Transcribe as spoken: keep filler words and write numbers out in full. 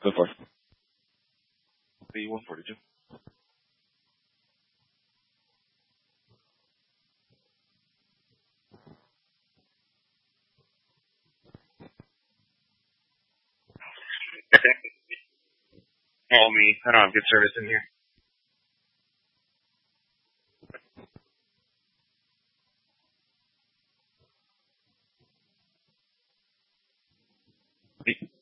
Go for it. B one forty-two. Call me. I don't have good service in here.